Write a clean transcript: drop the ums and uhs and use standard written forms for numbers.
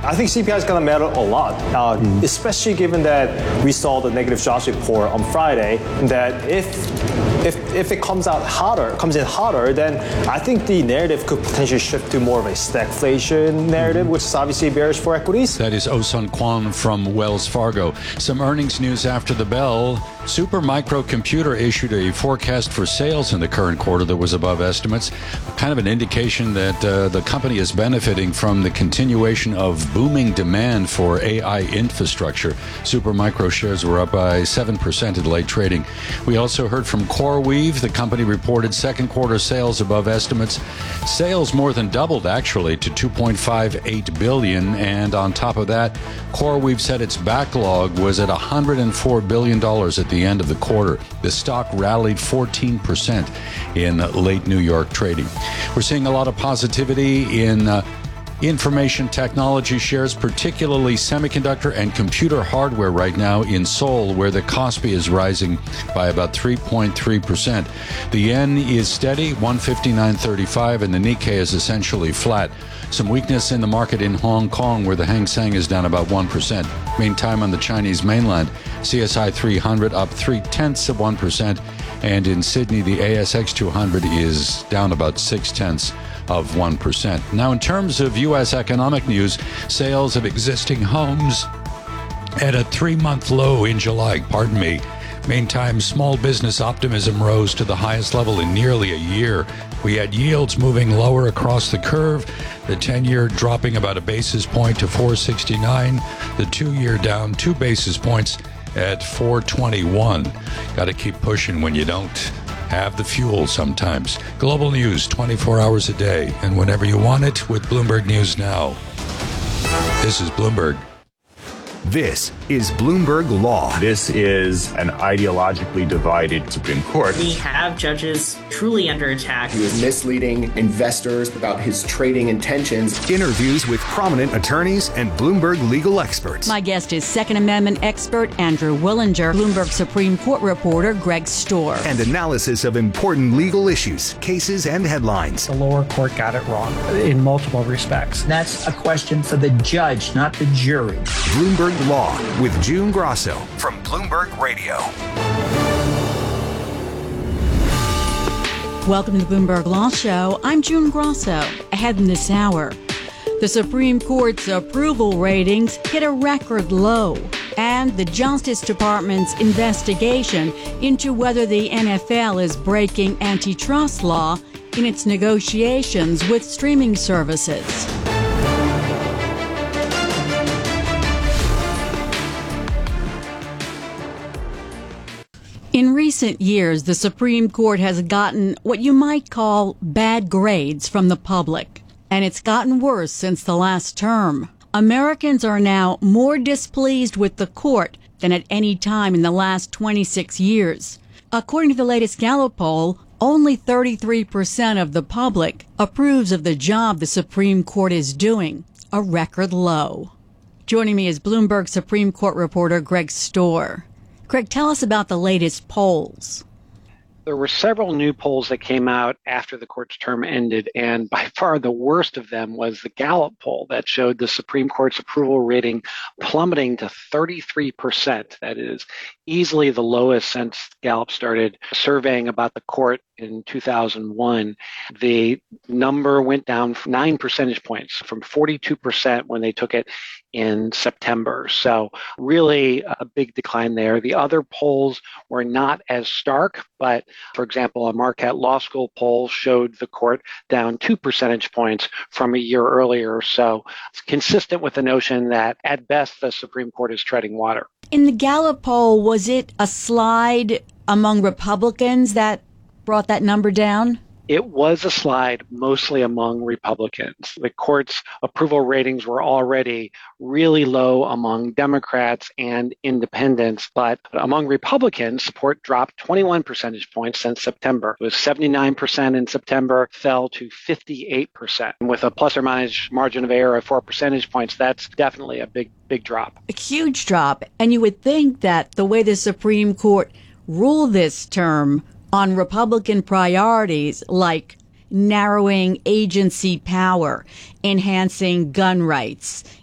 I think CPI is going to matter a lot, especially given that we saw the negative jobs report on Friday. That if it comes in hotter, then I think the narrative could potentially shift to more of a stagflation narrative, which is obviously bearish for equities. That is Oh-Sun Kwon from Wells Fargo. Some earnings news after the bell. Supermicro Computer issued a forecast for sales in the current quarter that was above estimates, kind of an indication that the company is benefiting from the continuation of booming demand for AI infrastructure. Supermicro shares were up by 7% in late trading. We also heard from CoreWeave. The company reported second quarter sales above estimates. Sales more than doubled, actually, to $2.58 billion. And on top of that, CoreWeave said its backlog was at $104 billion at the end of the quarter. The stock rallied 14% in late New York trading. We're seeing a lot of positivity in information technology shares, particularly semiconductor and computer hardware right now in Seoul, where the Kospi is rising by about 3.3%. The yen is steady, 159.35, and the Nikkei is essentially flat. Some weakness in the market in Hong Kong, where the Hang Seng is down about 1%. Meantime, on the Chinese mainland, CSI 300 up 0.3%, and in Sydney, the ASX 200 is down about 0.6%. Now, in terms of U.S. economic news, sales of existing homes at a 3-month low in July. Meantime, small business optimism rose to the highest level in nearly a year. We had yields moving lower across the curve, the 10-year dropping about a basis point to 469, the 2-year down 2 basis points at 421. Got to keep pushing when you don't have the fuel sometimes. Global news 24 hours a day and whenever you want it with Bloomberg News Now. This is Bloomberg. This is Bloomberg Law. This is an ideologically divided Supreme Court. We have judges truly under attack. He was misleading investors about his trading intentions. Interviews with prominent attorneys and Bloomberg legal experts. My guest is Second Amendment expert Andrew Willinger, Bloomberg Supreme Court reporter Greg Stohr. And analysis of important legal issues, cases, and headlines. The lower court got it wrong in multiple respects. That's a question for the judge, not the jury. Bloomberg Law with June Grosso from Bloomberg Radio. Welcome to the Bloomberg Law Show. I'm June Grosso. Ahead in this hour, the Supreme Court's approval ratings hit a record low, and the Justice Department's investigation into whether the NFL is breaking antitrust law in its negotiations with streaming services. In recent years, the Supreme Court has gotten what you might call bad grades from the public, and it's gotten worse since the last term. Americans are now more displeased with the court than at any time in the last 26 years. According to the latest Gallup poll, only 33% of the public approves of the job the Supreme Court is doing, a record low. Joining me is Bloomberg Supreme Court reporter Greg Stohr. Greg, tell us about the latest polls. There were several new polls that came out after the court's term ended, and by far the worst of them was the Gallup poll that showed the Supreme Court's approval rating plummeting to 33%. That is easily the lowest since Gallup started surveying about the court in 2001. The number went down 9 percentage points from 42% when they took it in September. So really a big decline there. The other polls were not as stark, but for example, a Marquette Law School poll showed the court down 2 percentage points from a year earlier. So it's consistent with the notion that at best the Supreme Court is treading water. In the Gallup poll, was it a slide among Republicans that brought that number down? It was a slide mostly among Republicans. The court's approval ratings were already really low among Democrats and independents, but among Republicans, support dropped 21 percentage points since September. It was 79% in September, fell to 58%. And with a plus or minus margin of error of 4 percentage points, that's definitely a big drop. A huge drop. And you would think that the way the Supreme Court ruled this term on Republican priorities like narrowing agency power, enhancing gun rights,